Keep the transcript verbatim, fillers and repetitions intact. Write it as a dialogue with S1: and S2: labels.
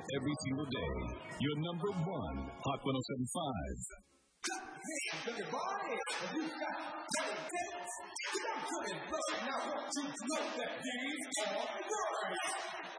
S1: every single day. Your number one, Hot one oh seven point five.
S2: Hey, everybody, you got you got good and blood. Now, I want you to know that these are words.